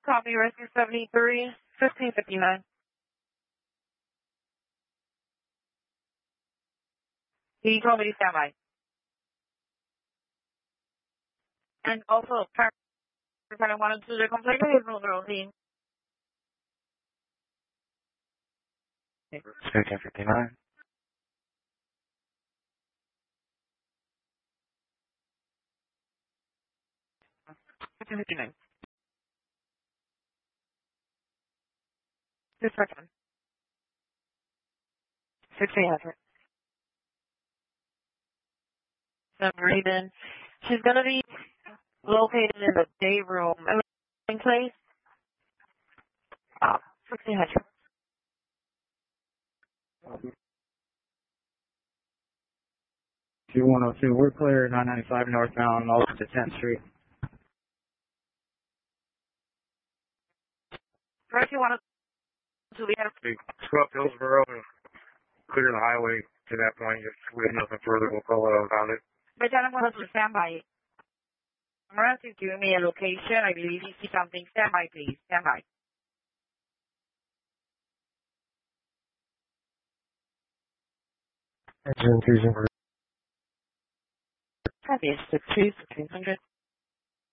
Copy, rescue 73, 1559. He told me to stand by. And also, I wanted to complete his routine. 1559. This person. 1600. Raven. She's going to be located in the day room. Place? 1600. 2102, we're clear, 995 northbound, all to 10th Street. First, you want to we have Scrub Hillsborough and clear the highway to that point. If we have nothing further, we'll call it about it. But I don't want to stand by. Unless you give me a location, I believe you see something. Stand by, please. Stand by. Engine fusion. Copy, it's 2, 1600.